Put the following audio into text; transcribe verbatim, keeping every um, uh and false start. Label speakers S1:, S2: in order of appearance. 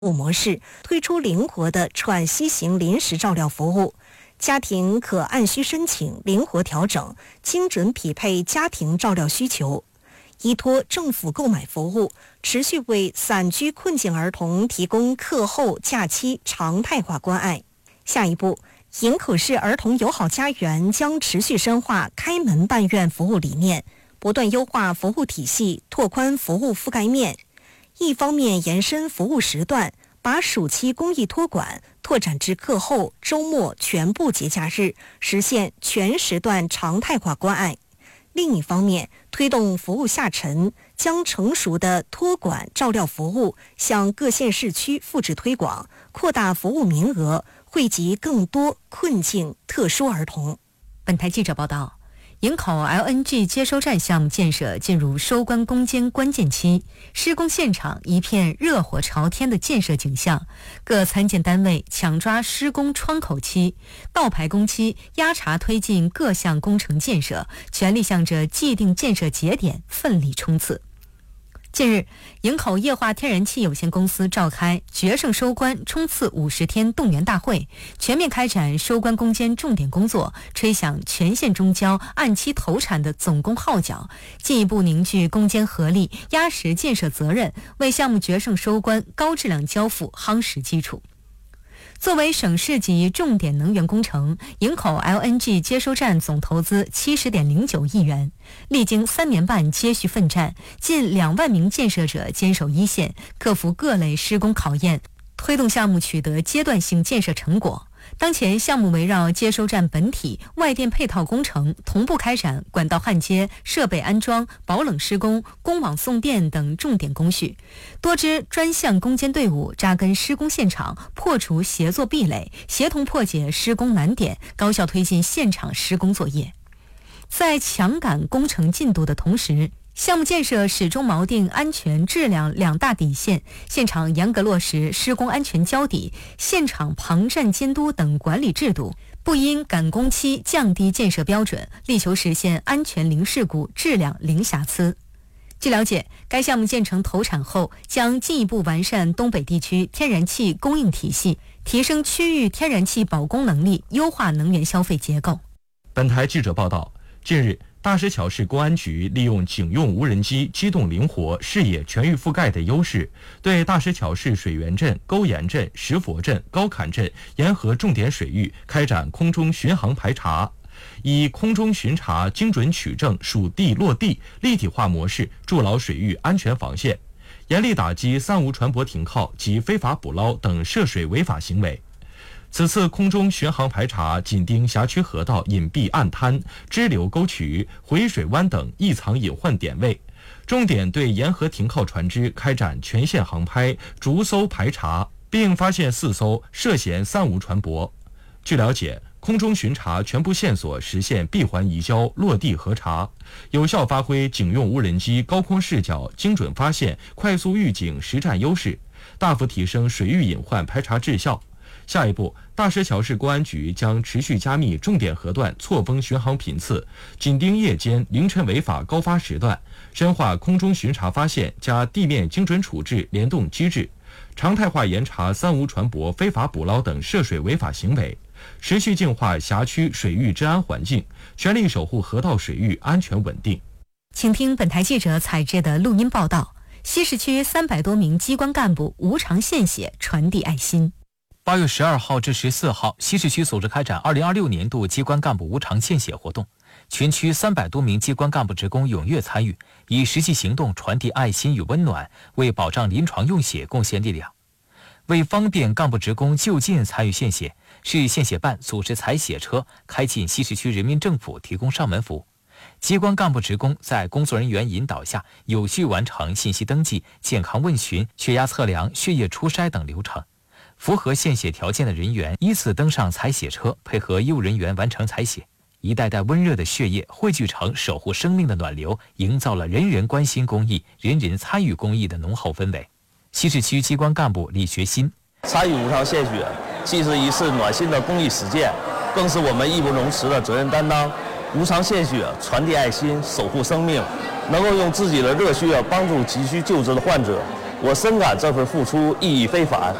S1: 务模式，推出灵活的喘息型临时照料服务。家庭可按需申请，灵活调整，精准匹配家庭照料需求。依托政府购买服务，持续为散居困境儿童提供课后假期常态化关爱。下一步，营口市儿童友好家园将持续深化开门办院服务理念，不断优化服务体系，拓宽服务覆盖面。一方面延伸服务时段，把暑期公益托管拓展至课后、周末全部节假日，实现全时段常态化关爱。另一方面，推动服务下沉，将成熟的托管照料服务向各县市区复制推广，扩大服务名额，惠及更多困境特殊儿童。
S2: 本台记者报道，营口 L N G 接收站项目建设进入收官攻坚关键期，施工现场一片热火朝天的建设景象，各参建单位抢抓施工窗口期，倒排工期，压茶推进各项工程建设，全力向着既定建设节点奋力冲刺。近日，营口液化天然气有限公司召开决胜收官冲刺五十天动员大会，全面开展收官攻坚重点工作，吹响全线中交按期投产的总工号角，进一步凝聚攻坚合力，压实建设责任，为项目决胜收官、高质量交付夯实基础。作为省市级重点能源工程，营口 L N G 接收站总投资 七十点零九亿元，历经三年半接续奋战，近两万名建设者坚守一线，克服各类施工考验，推动项目取得阶段性建设成果。当前项目围绕接收站本体、外电配套工程，同步开展管道焊接、设备安装、保冷施工、供网送电等重点工序。多支专项攻坚队伍扎根施工现场，破除协作壁垒，协同破解施工难点，高效推进现场施工作业。在强赶工程进度的同时，项目建设始终锚定安全、质量两大底线，现场严格落实施工安全交底、现场旁站监督等管理制度，不因赶工期降低建设标准，力求实现安全零事故、质量零瑕疵。据了解，该项目建成投产后，将进一步完善东北地区天然气供应体系，提升区域天然气保供能力，优化能源消费结构。
S3: 本台记者报道，近日，大石桥市公安局利用警用无人机机动灵活、视野全域覆盖的优势，对大石桥市水源镇、沟沿镇、石佛镇、高坎镇沿河重点水域开展空中巡航排查，以空中巡查精准取证、属地落地立体化模式筑牢水域安全防线，严厉打击三无船舶停靠及非法捕捞等涉水违法行为。此次空中巡航排查紧盯辖区河道隐蔽岸滩、支流沟渠、回水湾等异藏隐患点位，重点对沿河停靠船只开展全线航拍、逐搜排查，并发现四艘涉嫌三无船舶。据了解，空中巡查全部线索实现闭环移交、落地核查，有效发挥警用无人机高空视角精准发现、快速预警实战优势，大幅提升水域隐患排查质效。下一步，大石桥市公安局将持续加密重点河段错峰巡航频次，紧盯夜间、凌晨违法高发时段，深化空中巡查发现加地面精准处置联动机制，常态化严查三无船舶非法捕捞等涉水违法行为，持续净化辖区水域治安环境，全力守护河道水域安全稳定。
S2: 请听本台记者采制的录音报道：西市区三百多名机关干部无偿献血，传递爱心。
S4: 八月十二号至十四号，西市区组织开展二零二六年度机关干部无偿献血活动，全区三百多名机关干部职工踊跃参与，以实际行动传递爱心与温暖，为保障临床用血贡献力量。为方便干部职工就近参与献血，市献血办组织采血车开进西市区人民政府，提供上门服务。机关干部职工在工作人员引导下，有序完成信息登记、健康问询、血压测量、血液初筛等流程。符合献血条件的人员依次登上采血车，配合医务人员完成采血。一袋袋温热的血液汇聚成守护生命的暖流，营造了人人关心公益、人人参与公益的浓厚氛围。西市区机关干部李学新：
S5: 参与无偿献血，既是一次暖心的公益实践，更是我们义不容辞的责任担当。无偿献血，传递爱心，守护生命，能够用自己的热血帮助急需救治的患者， 我深感这份付出意义非凡。